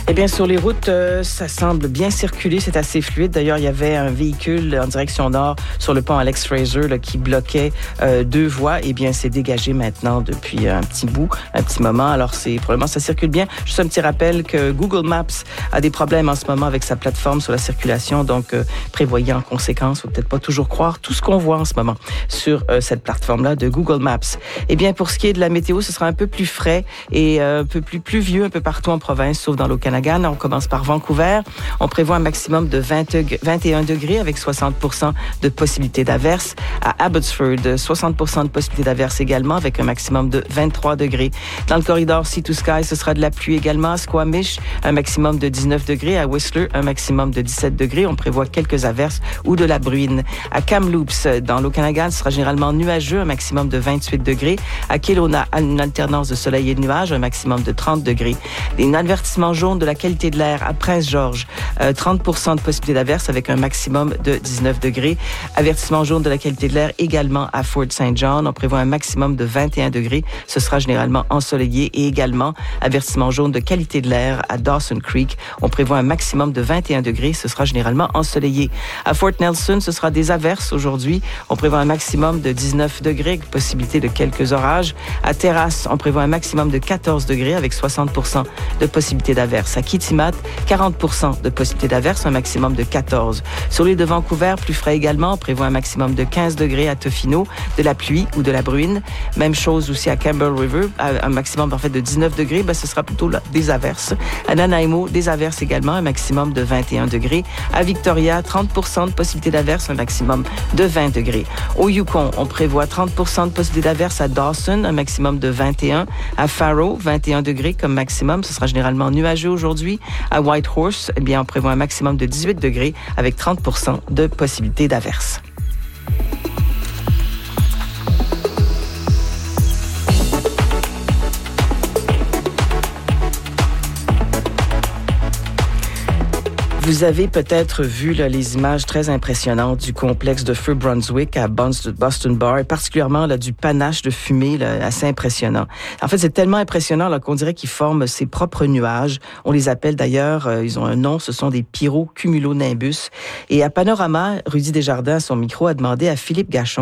Eh bien, sur les routes, ça semble bien circuler, c'est assez fluide. D'ailleurs, il y avait un véhicule en direction nord sur le pont Alex Fraser là, qui bloquait 2 voies. Eh bien, c'est dégagé maintenant depuis un petit moment. Alors, probablement, ça circule bien. Juste un petit rappel que Google Maps a des problèmes en ce moment avec sa plateforme sur la circulation. Donc, prévoyez en conséquence, faut peut-être pas toujours croire tout ce qu'on voit en ce moment sur cette plateforme-là de Google Maps. Eh bien, pour ce qui est de la météo, ce sera un peu plus frais et un peu plus pluvieux un peu partout en province, sauf dans l'Okanagan. On commence par Vancouver. On prévoit un maximum de 21 degrés avec 60% de possibilité d'averse. À Abbotsford, 60% de possibilité d'averse également avec un maximum de 23 degrés. Dans le corridor Sea to Sky, ce sera de la pluie également. À Squamish, un maximum de 19 degrés. À Whistler, un maximum de 17 degrés. On prévoit quelques averses ou de la bruine. À Kamloops, dans l'Okanagan, ce sera généralement nuageux, un maximum de 28 degrés. À Kelowna, une alternance de soleil et de nuages, un maximum de 30 degrés. Un avertissement jaune de la qualité de l'air à Prince-Georges, 30% de possibilité d'averse avec un maximum de 19 degrés. Avertissement jaune de la qualité de l'air également à Fort St. John. On prévoit un maximum de 21 degrés. Ce sera généralement ensoleillé et également avertissement jaune de qualité de l'air à Dawson Creek. On prévoit un maximum de 21 degrés. Ce sera généralement ensoleillé. À Fort Nelson, ce sera des averses aujourd'hui. On prévoit un maximum de 19 degrés avec possibilité de quelques orages. À Terrasse, on prévoit un maximum de 14 degrés avec 60% de possibilité d'averse. À Kitimat, 40% de possibilité d'averse, un maximum de 14. Sur l'île de Vancouver, plus frais également, on prévoit un maximum de 15 degrés à Tofino, de la pluie ou de la bruine. Même chose aussi à Campbell River, un maximum en fait de 19 degrés, ce sera plutôt là, des averses. À Nanaimo, des averses également, un maximum de 21 degrés. À Victoria, 30% de possibilité d'averse, un maximum de 20 degrés. Au Yukon, on prévoit 30% de possibilité d'averse à Dawson, un maximum de 21. À Faro, 21 degrés comme maximum, ce sera généralement nuageux aujourd'hui. À Whitehorse, eh bien, on prévoit un maximum de 18 degrés avec 30% de possibilité d'averse. Vous avez peut-être vu là, les images très impressionnantes du complexe de feu Brunswick à Boston Bar, et particulièrement là, du panache de fumée là, assez impressionnant. En fait, c'est tellement impressionnant là, qu'on dirait qu'ils forment ses propres nuages. On les appelle d'ailleurs, ils ont un nom, ce sont des pyrocumulonimbus. Et à Panorama, Rudy Desjardins, à son micro, a demandé à Philippe Gachon